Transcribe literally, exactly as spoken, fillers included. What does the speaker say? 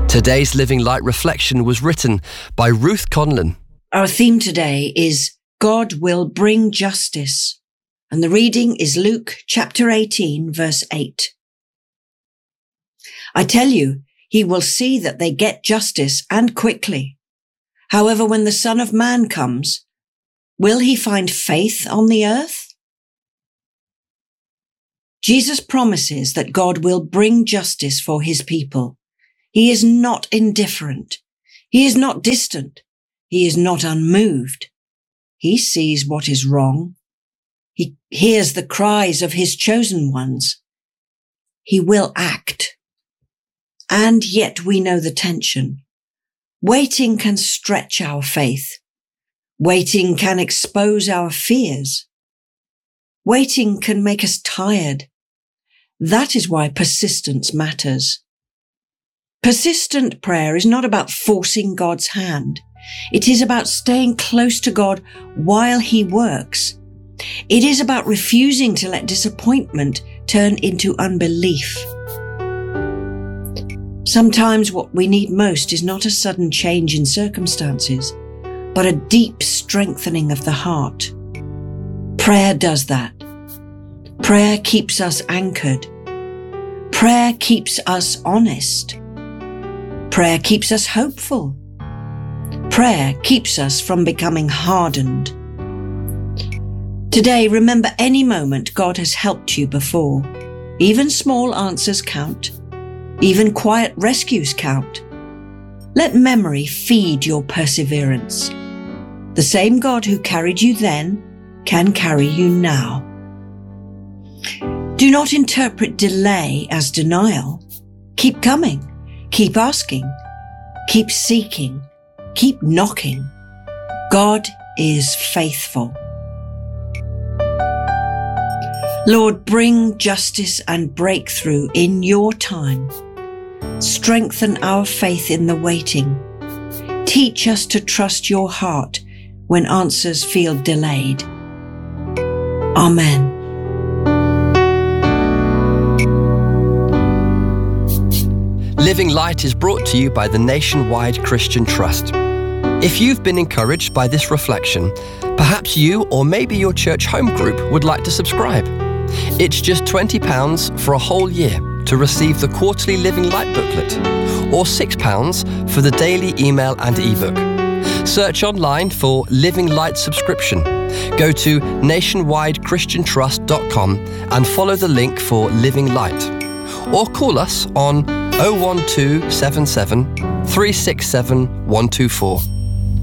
Today's Living Light reflection was written by Ruth Conlon. Our theme today is God will bring justice, and the reading is Luke chapter eighteen, verse eight. I tell you, he will see that they get justice and quickly. However, when the Son of Man comes, will he find faith on the earth? Jesus promises that God will bring justice for his people. He is not indifferent. He is not distant. He is not unmoved. He sees what is wrong. He hears the cries of his chosen ones. He will act. And yet we know the tension. Waiting can stretch our faith. Waiting can expose our fears. Waiting can make us tired. That is why persistence matters. Persistent prayer is not about forcing God's hand. It is about staying close to God while he works. It is about refusing to let disappointment turn into unbelief. Sometimes what we need most is not a sudden change in circumstances, but a deep strengthening of the heart. Prayer does that. Prayer keeps us anchored. Prayer keeps us honest. Prayer keeps us hopeful. Prayer keeps us from becoming hardened. Today, remember any moment God has helped you before. Even small answers count. Even quiet rescues count. Let memory feed your perseverance. The same God who carried you then can carry you now. Do not interpret delay as denial. Keep coming. Keep asking. Keep seeking. Keep knocking. God is faithful. Lord, bring justice and breakthrough in your time. Strengthen our faith in the waiting. Teach us to trust your heart when answers feel delayed. Amen. Living Light is brought to you by the Nationwide Christian Trust. If you've been encouraged by this reflection, perhaps you or maybe your church home group would like to subscribe. It's just twenty pounds for a whole year to receive the quarterly Living Light booklet, or six pounds for the daily email and ebook. Search online for Living Light subscription. Go to nationwide christian trust dot com and follow the link for Living Light. Or call us on oh one two seven seven, three six seven, one two four.